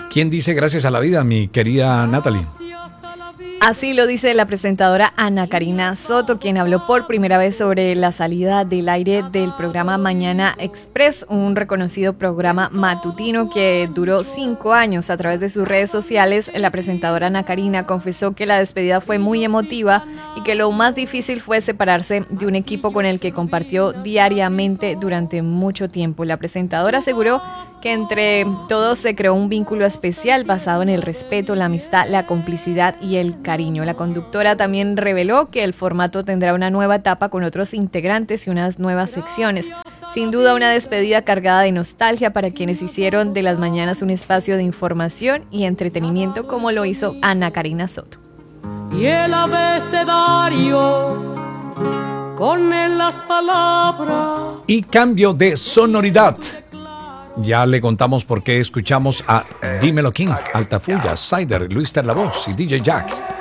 ¿Quién dice gracias a la vida, mi querida Natalie? Así lo dice la presentadora Ana Karina Soto, quien habló por primera vez sobre la salida del aire del programa Mañana Express, un reconocido programa matutino que duró 5 años. A través de sus redes sociales, la presentadora Ana Karina confesó que la despedida fue muy emotiva y que lo más difícil fue separarse de un equipo con el que compartió diariamente durante mucho tiempo. La presentadora aseguró que entre todos se creó un vínculo especial basado en el respeto, la amistad, la complicidad y el cariño. La conductora también reveló que el formato tendrá una nueva etapa con otros integrantes y unas nuevas secciones. Sin duda una despedida cargada de nostalgia para quienes hicieron de las mañanas un espacio de información y entretenimiento como lo hizo Ana Karina Soto. Y el abecedario con las palabras. Y cambio de sonoridad. Ya le contamos por qué escuchamos a Dímelo King, Altafulla, Cider, Luis Terlavoz y DJ Jack.